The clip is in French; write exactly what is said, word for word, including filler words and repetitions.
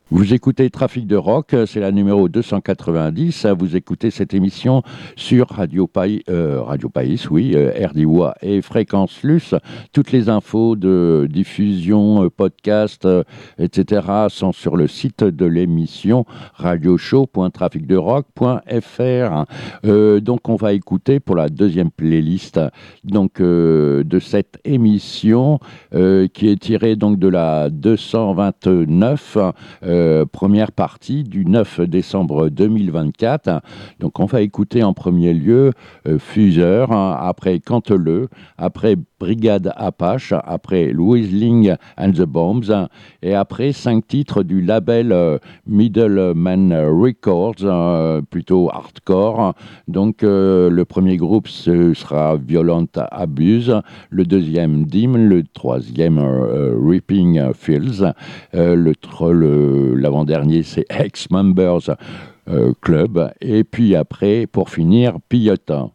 Vous écoutez Trafic de Rock, c'est la numéro deux cent quatre-vingt-dix. Vous écoutez cette émission sur Radio Pays, euh, Radio Pays, oui, euh, R D W A et Fréquence Plus. Toutes les infos de diffusion, euh, podcast, euh, et cetera sont sur le site de l'émission radioshow point trafic de rock point f r. Euh, donc on va écouter pour la deuxième playlist donc, euh, de cette émission euh, qui est tirée donc, de la deux cent vingt-neuf. Euh, Euh, première partie du neuf décembre deux mille vingt-quatre. Donc on va écouter en premier lieu euh, Fuseur, hein, après Canteleu, après Brigade Apache, après Louisling and the Bombs, hein, et après cinq titres du label euh, Middleman Records, euh, plutôt hardcore. Donc euh, le premier groupe ce sera Violent Abuse, le deuxième Dim, le troisième euh, Reaping Fields, euh, le, le l'avant-dernier, c'est Ex-Members euh, Club. Et puis après, pour finir, Pilota.